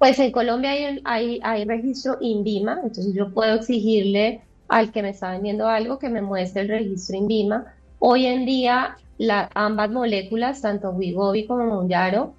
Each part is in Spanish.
Pues en Colombia hay registro INVIMA, entonces yo puedo exigirle al que me está vendiendo algo que me muestre el registro INVIMA. Hoy en día ambas moléculas, tanto Wegovy como Mounjaro,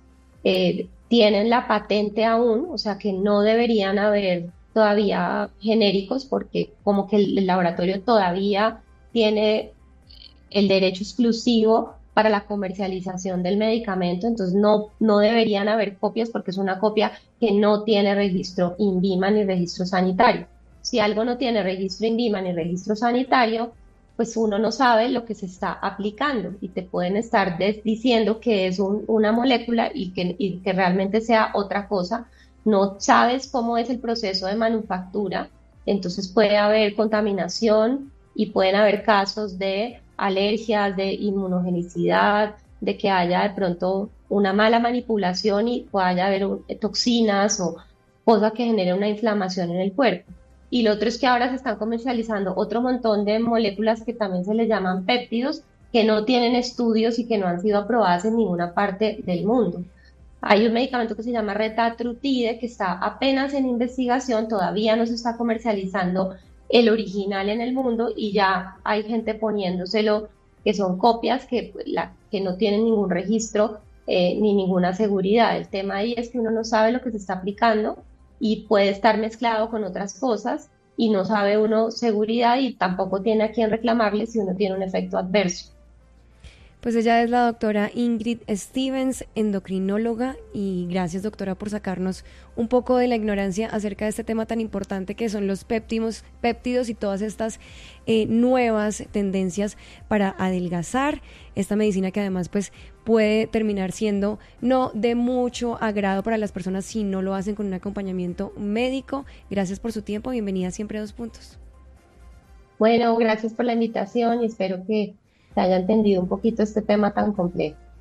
tienen la patente aún, o sea que no deberían haber todavía genéricos porque como que el laboratorio todavía tiene el derecho exclusivo para la comercialización del medicamento, entonces no deberían haber copias porque es una copia que no tiene registro INVIMA ni registro sanitario. Si algo no tiene registro INVIMA ni registro sanitario, pues uno no sabe lo que se está aplicando y te pueden estar diciendo que es una molécula y que realmente sea otra cosa. No sabes cómo es el proceso de manufactura, entonces puede haber contaminación y pueden haber casos de alergias, de inmunogenicidad, de que haya de pronto una mala manipulación y pueda haber toxinas o cosas que generen una inflamación en el cuerpo. Y lo otro es que ahora se están comercializando otro montón de moléculas que también se les llaman péptidos, que no tienen estudios y que no han sido aprobadas en ninguna parte del mundo. Hay un medicamento que se llama retatrutide que está apenas en investigación, todavía no se está comercializando el original en el mundo y ya hay gente poniéndoselo que son copias que no tienen ningún registro ni ninguna seguridad. El tema ahí es que uno no sabe lo que se está aplicando y puede estar mezclado con otras cosas y no sabe uno seguridad y tampoco tiene a quién reclamarle si uno tiene un efecto adverso. Pues ella es la doctora Ingrid Stevens, endocrinóloga, y gracias doctora por sacarnos un poco de la ignorancia acerca de este tema tan importante que son los péptidos y todas estas nuevas tendencias para adelgazar, esta medicina que además pues puede terminar siendo no de mucho agrado para las personas si no lo hacen con un acompañamiento médico. Gracias por su tiempo, bienvenida siempre a Dos Puntos. Bueno, gracias por la invitación y espero que se haya entendido un poquito este tema tan complejo.